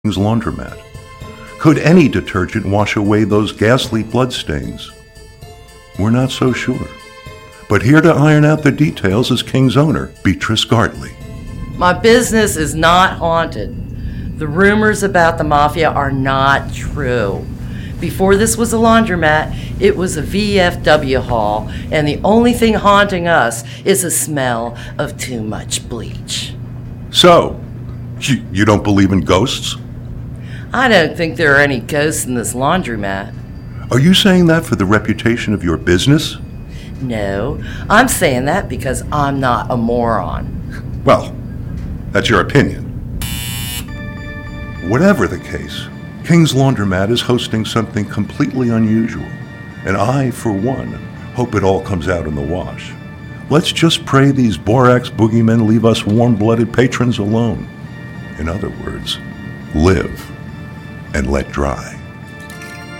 King's Laundromat? Could any detergent wash away those ghastly bloodstains? We're not so sure. But here to iron out the details is King's owner, Beatrice Gartley. My business is not haunted. The rumors about the mafia are not true. Before this was a laundromat, it was a VFW hall, and the only thing haunting us is the smell of too much bleach. So, you don't believe in ghosts? I don't think there are any ghosts in this laundromat. Are you saying that for the reputation of your business? No, I'm saying that because I'm not a moron. Well, that's your opinion. Whatever the case, King's Laundromat is hosting something completely unusual, and I, for one, hope it all comes out in the wash. Let's just pray these borax boogeymen leave us warm-blooded patrons alone. In other words, live and let dry.